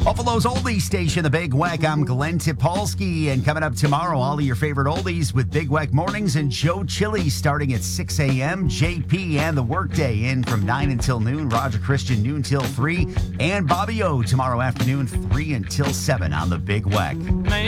Buffalo's Oldies Station, the Big Weck. I'm Glenn Tipolsky, and coming up tomorrow, all of your favorite oldies with Big Weck Mornings and Joe Chili starting at 6 a.m. JP and the Workday in from 9 until noon. Roger Christian noon till 3. And Bobby O tomorrow afternoon 3 until 7 on the Big Weck.